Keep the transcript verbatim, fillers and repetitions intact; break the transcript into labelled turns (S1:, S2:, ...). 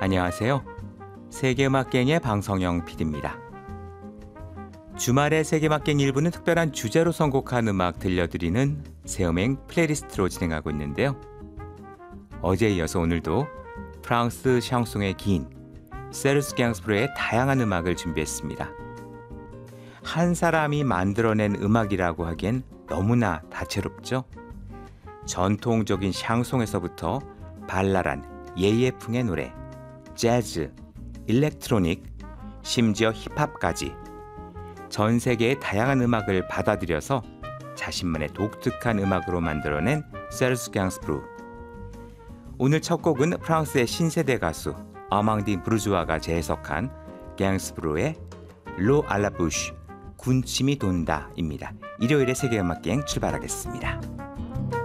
S1: 안녕하세요. 세계음악갱의 방성영 피디입니다. 주말의 세계음악갱 일부는 특별한 주제로 선곡한 음악 들려드리는 새음행 플레이리스트로 진행하고 있는데요. 어제에 이어서 오늘도 프랑스 샹송의 기인 세르스 갱스브르의 다양한 음악을 준비했습니다. 한 사람이 만들어낸 음악이라고 하기엔 너무나 다채롭죠. 전통적인 샹송에서부터 발랄한 예예풍의 노래, 재즈, 일렉트로닉, 심지어 힙합까지 전 세계의 다양한 음악을 받아들여서 자신만의 독특한 음악으로 만들어낸 세르스 갱스브르. 오늘 첫 곡은 프랑스의 신세대 가수 아망디 브루주아가 재해석한 갱스브르의 로 알라부쉬, 군침이 돈다입니다. 일요일의 세계음악여행 출발하겠습니다.